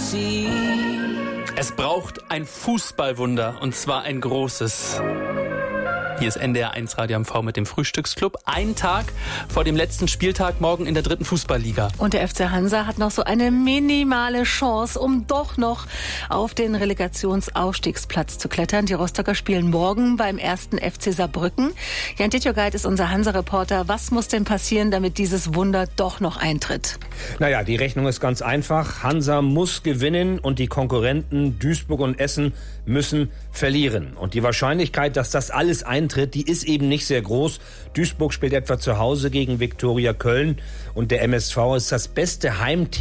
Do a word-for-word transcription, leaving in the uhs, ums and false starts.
Es braucht ein Fußballwunder, und zwar ein großes. Hier ist N D R eins Radio M V mit dem Frühstücksclub. Ein Tag vor dem letzten Spieltag morgen in der dritten Fußballliga. Und der F C Hansa hat noch so eine minimale Chance, um doch noch auf den Relegationsaufstiegsplatz zu klettern. Die Rostocker spielen morgen beim ersten F C Saarbrücken. Jan Ditjogait ist unser Hansa-Reporter. Was muss denn passieren, damit dieses Wunder doch noch eintritt? Naja, die Rechnung ist ganz einfach. Hansa muss gewinnen und die Konkurrenten Duisburg und Essen müssen verlieren. Und die Wahrscheinlichkeit, dass das alles eintritt, die ist eben nicht sehr groß. Duisburg spielt etwa zu Hause gegen Viktoria Köln und der M S V ist das beste Heimteam